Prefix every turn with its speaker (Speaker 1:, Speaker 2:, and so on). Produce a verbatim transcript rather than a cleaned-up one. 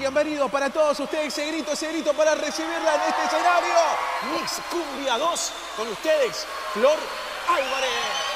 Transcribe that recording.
Speaker 1: Bienvenido para todos ustedes, ese grito, ese grito para recibirla en este escenario. Mix Cumbia dos, con ustedes, Flor Álvarez.